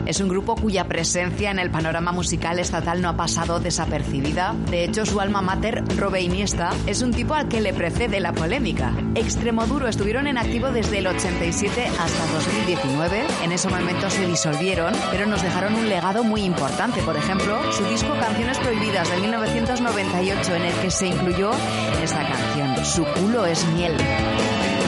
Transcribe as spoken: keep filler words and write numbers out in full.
Es un grupo cuya presencia en el panorama musical estatal no ha pasado desapercibida. De hecho, su alma mater, Robe Iniesta, es un tipo al que le precede la polémica. Extremoduro estuvieron en activo desde el ochenta y siete hasta dos mil diecinueve. En ese momento se disolvieron, pero nos dejaron un legado muy importante. Por ejemplo, su disco Canciones Prohibidas de mil novecientos noventa y ocho, en el que se incluyó esta canción, Su culo es miel.